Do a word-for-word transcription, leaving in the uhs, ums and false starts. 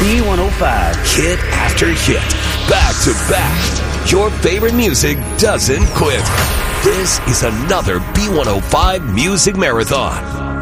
B one oh five. Hit after hit. Back to back. Your favorite music doesn't quit. This is another B one oh five Music Marathon.